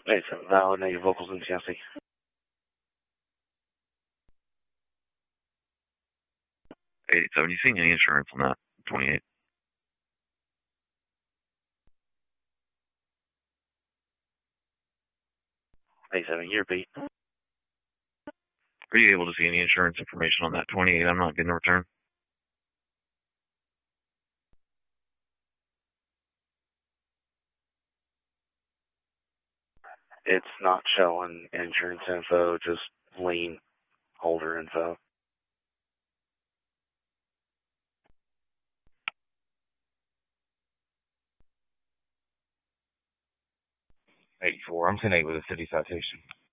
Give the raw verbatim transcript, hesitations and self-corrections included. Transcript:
eighty-seven valid, negative vocals in Chelsea. eighty-seven, you seen any insurance on that twenty-eight? eighty-seven, you repeat. Are you able to see any insurance information on that twenty-eight I'm not getting a return? It's not showing insurance info, just lien holder info. eighty-four, I'm ten eight with a city citation.